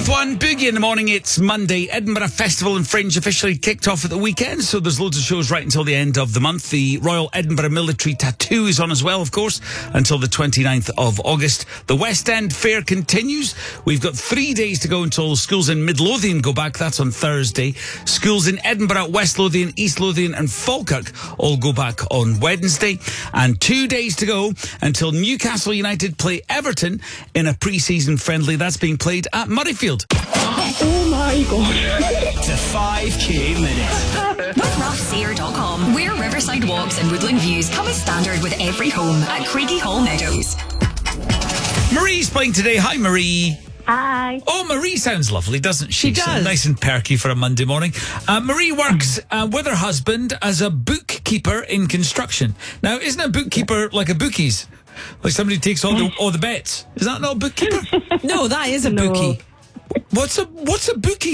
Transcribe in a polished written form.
With one boogie in the morning, it's Monday. Edinburgh Festival and Fringe officially kicked off at the weekend, so there's loads of shows right until the end of the month. The Royal Edinburgh Military Tattoo is on as well, of course, until the 29th of August. The West End Fair continues. We've got 3 days to go until schools in Midlothian go back. That's on Thursday. Schools in Edinburgh, West Lothian, East Lothian and Falkirk all go back on Wednesday. And 2 days to go until Newcastle United play Everton in a pre-season friendly. That's being played at Murrayfield. Oh my god. The 5K Minute. With roughseer.com, where riverside walks and woodland views come as standard with every home at Craigie Hall Meadows. Marie's playing today. Hi, Marie. Hi. Oh, Marie sounds lovely, doesn't she? She does. So nice and perky for a Monday morning. Marie works with her husband as a bookkeeper in construction. Now, isn't a bookkeeper like a bookies? Like somebody takes all the bets. Is that not a bookkeeper? No, that is a No. bookie. What's a bookie?